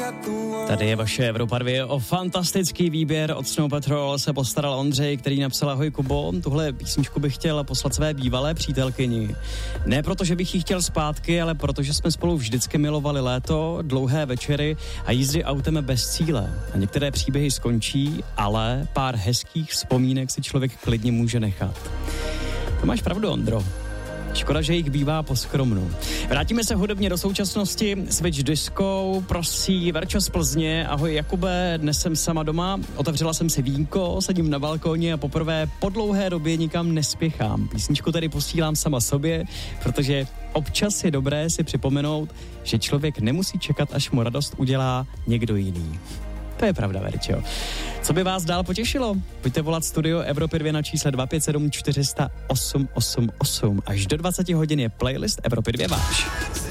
Tady je vaše Evropa 2. O fantastický výběr od Snow Patrol se postaral Ondřej, který napsal: ahoj Kubo, tuhle písničku bych chtěl poslat své bývalé přítelkyni. Ne proto, že bych ji chtěl zpátky, ale protože jsme spolu vždycky milovali léto, dlouhé večery a jízdy autem bez cíle. A některé příběhy skončí, ale pár hezkých vzpomínek si člověk klidně může nechat. To máš pravdu, Ondro. Škoda, že jich bývá poskromnu. Vrátíme se hudebně do současnosti. Switch disco, prosí Verčo z Plzně. Ahoj Jakube, dnes jsem sama doma, otevřela jsem si vínko, sedím na balkóně a poprvé po dlouhé době nikam nespěchám. Písničku tedy posílám sama sobě, protože občas je dobré si připomenout, že člověk nemusí čekat, až mu radost udělá někdo jiný. To je pravda, Verčo. Co by vás dál potěšilo? Pojďte volat studio Evropy 2 na čísle 257 400 888. Až do 20 hodin je playlist Evropy 2 váš.